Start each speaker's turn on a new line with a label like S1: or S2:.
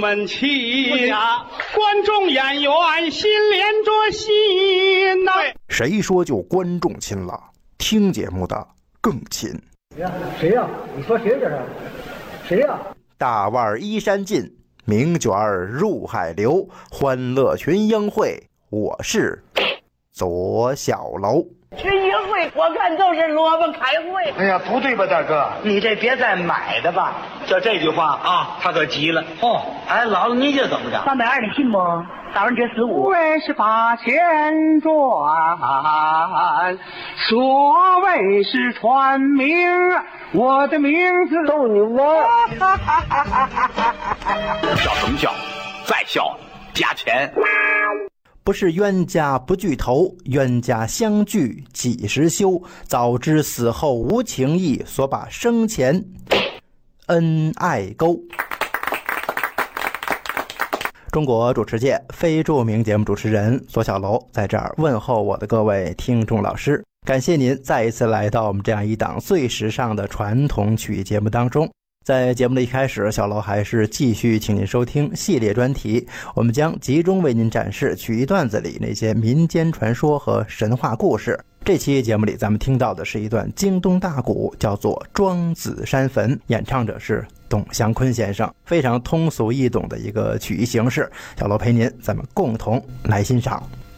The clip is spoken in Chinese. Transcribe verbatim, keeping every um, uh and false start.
S1: 们起，观众演员心连着心呐、啊。
S2: 谁说就观众亲了？听节目的更亲。
S3: 呀，谁呀、啊？你说谁这是？谁呀、啊？
S2: 大腕衣衫尽，名卷入海流，欢乐群英会，我是左小楼。
S4: 群英会我看就是萝卜开会。
S5: 哎呀，不对吧，大哥？
S4: 你这别再买的吧。
S5: 就这句话啊，他可急了。哦，哎，姥姥你这怎么着？
S4: 三百二，你信不？打完折十五。
S1: 为是把钱赚，所谓是传名，我的名字
S4: 逗你玩。
S5: 笑什么笑？再笑加钱。
S2: 不是冤家不聚头，冤家相聚几时休？早知死后无情义，所把生前恩爱勾。中国主持界非著名节目主持人左小楼在这儿问候我的各位听众老师，感谢您再一次来到我们这样一档最时尚的传统曲艺节目当中。在节目的一开始，小楼还是继续请您收听系列专题，我们将集中为您展示曲艺段子里那些民间传说和神话故事。这期节目里咱们听到的是一段京东大鼓，叫做《庄子山坟》，演唱者是董祥坤先生，非常通俗易懂的一个曲艺形式。小楼陪您，咱们共同来欣赏。